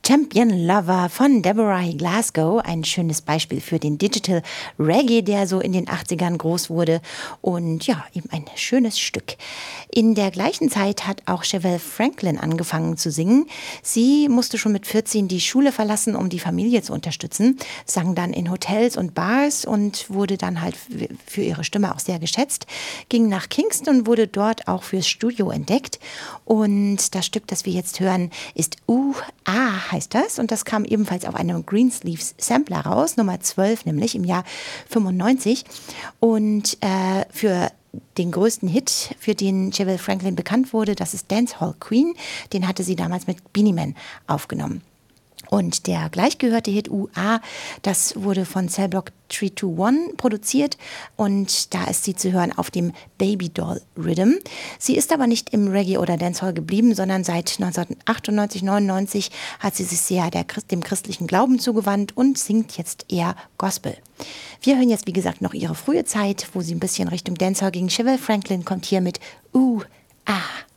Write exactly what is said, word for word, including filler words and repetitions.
Champion Lover von Deborah Glasgow, ein schönes Beispiel für den Digital Reggae, der so in den achtzigern groß wurde und ja, eben ein schönes Stück. In der gleichen Zeit hat auch Chevelle Franklin angefangen zu singen. Sie musste schon mit vierzehn die Schule verlassen, um die Familie zu unterstützen, sang dann in Hotels und Bars und wurde dann halt für ihre Stimme auch sehr geschätzt, ging nach Kingston und wurde dort auch fürs Studio entdeckt und das Stück, das wir jetzt hören, ist Uh, Ah, heißt das. Und das kam ebenfalls auf einem Greensleeves Sampler raus, Nummer zwölf nämlich, im Jahr fünfundneunzig. Und äh, für den größten Hit, für den Chevelle Franklin bekannt wurde, das ist Dancehall Queen. Den hatte sie damals mit Beenie Man aufgenommen. Und der gleichgehörte Hit U A, das wurde von Cellblock drei zwei eins produziert und da ist sie zu hören auf dem Baby Doll Rhythm. Sie ist aber nicht im Reggae oder Dancehall geblieben, sondern seit neunzehnhundertachtundneunzig, neunundneunzig hat sie sich sehr der, dem christlichen Glauben zugewandt und singt jetzt eher Gospel. Wir hören jetzt, wie gesagt, noch ihre frühe Zeit, wo sie ein bisschen Richtung Dancehall ging. Chevelle Franklin kommt hier mit U A.